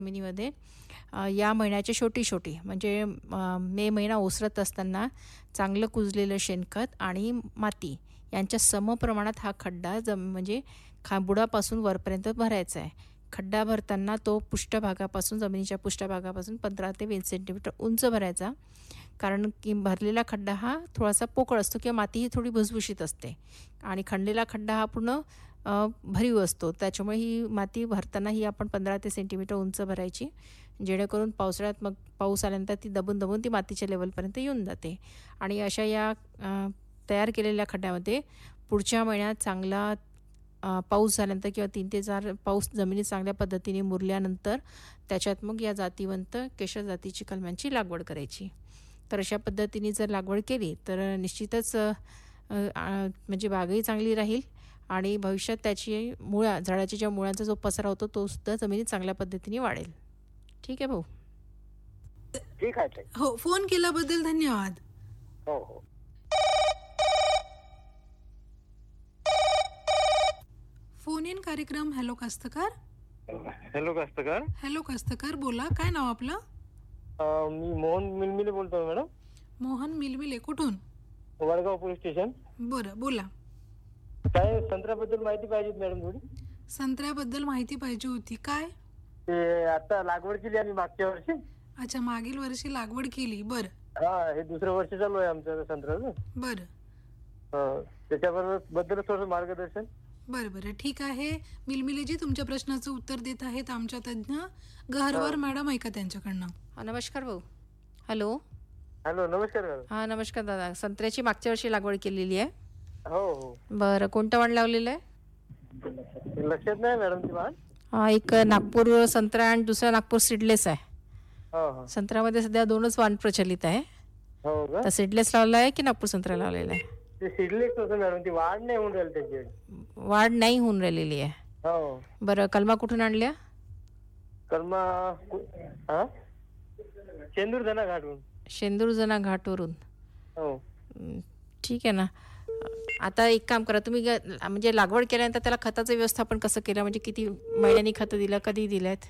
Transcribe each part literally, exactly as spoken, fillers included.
जमिनीमध्ये अ, या महिन्याची छोटी-छोटी म्हणजे अ, मे महिना ओसरत असताना चांगलं कुजलेलं शेणखत आणि माती यांच्या समप्रमाणात हा खड्डा जम म्हणजे खा बुडापासून वरपर्यंत भरायचा आहे. खड्डा भरताना तो पृष्ठभागापासून जमिनीच्या पृष्ठभागापासून पंधरा ते वीस सेंटीमीटर उंच भरायचा. कारण की भरलेला खड्डा हा थोडासा पोकळ असतो किंवा माती ही थोडी भुसभुशीत असते आणि खणलेला खड्डा हा पूर्ण अ, भरीव असतो. त्याच्यामुळे ही माती भरताना ही आपण पंधरा ते सेंटीमीटर उंच भरायची, जेणेकरून पावसाळ्यात मग पाऊस आल्यानंतर ती दबून दबून ती मातीच्या लेवलपर्यंत येऊन जाते. आणि अशा या अ, तयार केलेल्या खड्ड्यामध्ये पुढच्या महिन्यात चांगला अ, पाऊस झाल्यानंतर किंवा तीन ते चार पाऊस जमिनीत चांगल्या पद्धतीने मुरल्यानंतर त्याच्यात मग या जातीवंत केशर जातीची कलमांची लागवड करायची. तर अशा पद्धतीने जर लागवड केली तर निश्चितच अ, अ, म्हणजे बागही चांगली राहील आणि भविष्यात त्याची मुळा झाडाच्या ज्या मुळांचा जो पसरा होतो तो सुद्धा जमिनीत चांगल्या पद्धतीने वाढेल. ठीक आहे भाऊ. ठीक आहे ताई. हो, फोन केल्याबद्दल धन्यवाद. हो हो. फोन इन कार्यक्रम हॅलो कास्तकार. हॅलो कास्तकार. हॅलो कास्तकार, बोला. काय नाव आपलं? अ, मी मोहन मिलमिले बोलतोय मॅडम. मोहन मिलमिले. कुठून? Vadgaon police station. बरं, बोला. काय संत्र्याबद्दल माहिती पाहिजे मॅडम थोडी. संत्र्याबद्दल माहिती पाहिजे होती. काय? ते आता लागवड केली आम्ही मागच्या वर्षी. अच्छा, मागील वर्षी लागवड केली. बरं हा, हे दुसरं वर्ष चालू आहे आमचं संत्र्याचं. बरं हा, त्याच्याबरोबर बद्दल थोडं मार्गदर्शन. बरं बरं ठीक आहे. मिलमिलेजी, तुमच्या प्रश्नाचं उत्तर देत आहेत आमच्या तज्ज्ञ गहरवर मॅडम. ऐका त्यांच्याकडनं. हा, नमस्कार भाऊ. हॅलो. हॅलो, नमस्कार मॅडम. हां, नमस्कार दादा. संत्र्याची मागच्या वर्षी लागवड केलेली आहे. हो हो. बरं, कोणतं वाण लावलेलं आहे? लक्षात नाही मॅडम ती वाण. हा, एक नागपूर संत्रा आणि दुसरा नागपूर सीडलेस आहे. हो हो. संत्र्यामध्ये सध्या दोनच वाण प्रचलित आहे. हो का? तर सीडलेस लावला आहे की नागपूर संत्रा लावलेला आहे? ते सिडलेस होतं मॅडम, ती वाढ नाही होऊन राहिली त्याची. वाढ नाही होऊन राहिलेली आहे. हो. बरं, कलमा कुठून आणल्या? कलमा हा शेंदूर धना घाटून. शेंदूरजना घाटवरून. हो. हं, ठीक आहे ना. आता एक काम करा तुम्ही, ग- म्हणजे लागवड केल्यानंतर त्याला खताचं व्यवस्थापन कसं केलं, म्हणजे किती महिन्यांनी खतं दिलं, कधी दिलेत?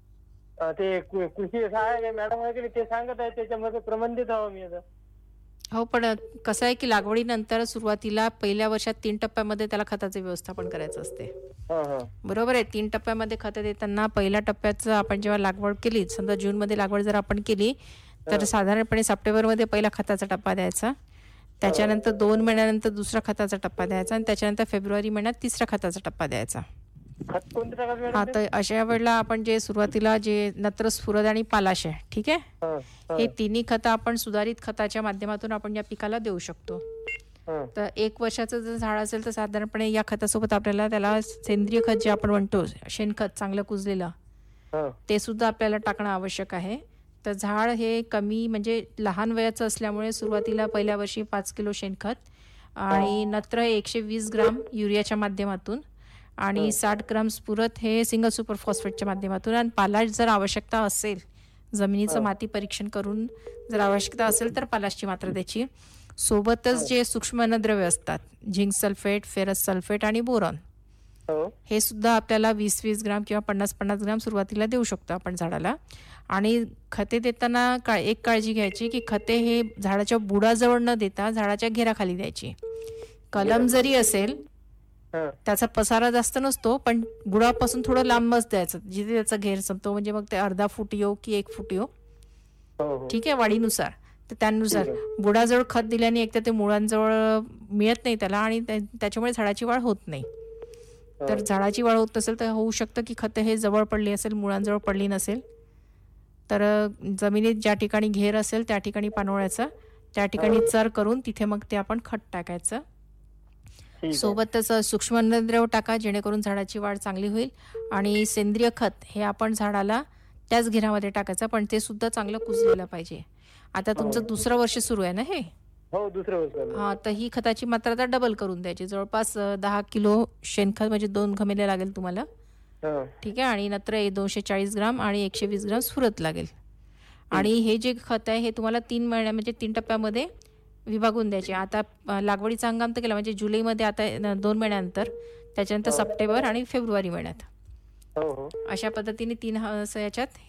अ, ते कृ- कृषी सहाय्यक मॅडम आहे की नाही, ते सांगत आहे त्याच्यामध्ये प्रबंधित आहो मी आता. हो, पण कसं आहे की लागवडीनंतर सुरुवातीला पहिल्या वर्षात तीन टप्प्यामध्ये त्याला खताचे व्यवस्थापन करायचं असते. हा हा. बरोबर आहे. तीन टप्प्यामध्ये खतं देताना पहिल्या टप्प्याचं आपण जेव्हा लागवड केली, समजा जूनमध्ये लागवड जर आपण केली तर साधारणपणे सप्टेंबरमध्ये पहिला खताचा टप्पा द्यायचा, त्याच्यानंतर दोन महिन्यानंतर दुसरा खताचा टप्पा द्यायचा आणि त्याच्यानंतर फेब्रुवारी महिन्यात तिसरा खताचा टप्पा द्यायचा. खत कोणतं टाकायचं हा, मॅडम? तर अशा वेळेला आपण जे सुरुवातीला जे नत्र, स्फुरद आणि पालाश आहे, ठीक आहे, हा, हा, हे तिन्ही खतं आपण सुधारित खताच्या माध्यमातून आपण या पिकाला देऊ शकतो. हा. तर एक वर्षाचं जर झाड असेल तर साधारणपणे या खतासोबत आपल्याला त्याला सेंद्रिय खत जे आपण म्हणतो शेणखत चांगलं कुजलेलं हा. ते सुद्धा आपल्याला टाकणं आवश्यक आहे. तर झाड हे कमी म्हणजे लहान वयाचं असल्यामुळे सुरुवातीला पहिल्या वर्षी पाच किलो शेणखत आणि नत्र हे एकशे वीस ग्राम युरियाच्या माध्यमातून आणि साठ ग्राम स्फुरद हे सिंगल सुपर फॉस्फेटच्या माध्यमातून आणि पालाश जर आवश्यकता असेल, जमिनीचं माती परीक्षण करून जर आवश्यकता असेल तर पालाशची मात्रा द्यायची. सोबतच जे सूक्ष्म अन्नद्रव्य असतात, झिंक सल्फेट, फेरस सल्फेट आणि बोरॉन, हो. हे सुद्धा आपल्याला वीस वीस ग्राम किंवा पन्नास पन्नास ग्राम सुरुवातीला देऊ शकतो आपण झाडाला. आणि खते देताना का एक काळजी घ्यायची की खते हे झाडाच्या बुडाजवळ न देता झाडाच्या घेराखाली द्यायची. कलम जरी असेल हा. त्याचा पसारा जास्त नसतो, पण बुडापासून थोडं लांबच द्यायचं जिथे त्याचा घेर संपतो, म्हणजे मग ते अर्धा फूट येऊ की एक फूट येऊ, हो हो. ठीक आहे, वाढीनुसार. तर त्यानुसार बुडाजवळ खत दिल्याने एक तर ते मुळांजवळ मिळत नाही त्याला आणि त्या- त्याच्यामुळे झाडाची वाढ होत नाही. तर झाडाची वाढ होत नसेल तर होऊ शकतं की खतं हे जवळ पडली असेल, मुळांजवळ पडली नसेल, तर जमिनीत ज्या ठिकाणी घेर असेल त्या ठिकाणी पानवळ्याचं, त्या ठिकाणी चर करून तिथे मग ते आपण खत टाकायचं. ठीक आहे. सोबतच सूक्ष्म अन्नद्रव्य टाका, जेणेकरून झाडाची वाढ चांगली होईल. आणि सेंद्रिय खत हे आपण झाडाला त्याच घेरामध्ये टाकायचं, पण ते सुद्धा चांगलं कुजलेलं पाहिजे. आता तुमचं दुसरं वर्ष सुरू आहे ना हे? हो, दुसरं वर्ष झालं. हां, तर ही खताची मात्रा आता डबल करून द्यायची. जवळपास अ, दहा किलो शेणखत म्हणजे दोन घमेले लागेल तुम्हाला, हा. ठीक आहे. आणि नत्र हे दोनशे चाळीस ग्राम आणि एकशे वीस ग्राम स्फुरद लागेल. आणि हे जे खत आहे हे तुम्हाला तीन महिन्या म्हणजे तीन टप्प्यामध्ये विभागून द्यायचे. आता अ, लागवडीचा हंगाम तर केला म्हणजे जुलैमध्ये आता अ, दोन महिन्यानंतर, त्याच्यानंतर सप्टेंबर आणि फेब्रुवारी महिन्यात. हो हो अशा पद्धतीने तीन ह- असं याच्यात